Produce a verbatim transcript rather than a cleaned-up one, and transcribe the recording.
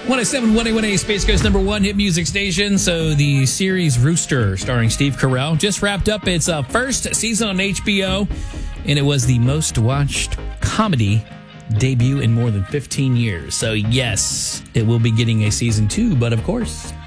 one oh seven point one A Space Coast number one hit music station. So the series Rooster, starring Steve Carell, just wrapped up its uh, first season on H B O, and it was the most watched comedy debut in more than fifteen years. So yes, it will be getting a season two, but of course,